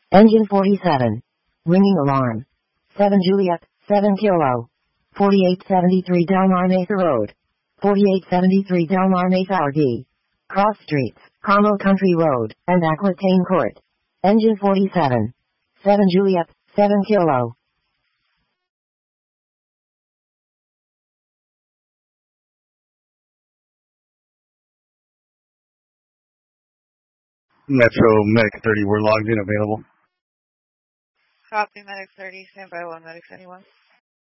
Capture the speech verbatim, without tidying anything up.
Engine forty-seven. Ringing alarm. seven Juliet, seven Kilo. forty-eight seventy-three Delmar Mesa Road. forty-eight seventy-three Delmar Mesa R D. Cross Streets, Carmel Country Road, and Aquitaine Court. Engine forty-seven. seven Juliet, seven Kilo. Metro Medic thirty, we're logged in, available. Copy, Medic thirty, stand by one, Medic anyone.